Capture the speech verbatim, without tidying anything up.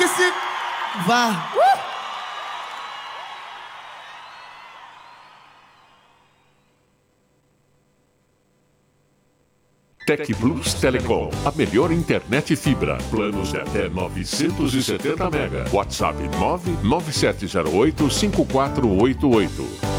disse, vá. Uh! Tec Plus Telecom, a melhor internet fibra. Planos de até novecentos e setenta mega. WhatsApp nove nove sete zero oito cinco quatro oito oito.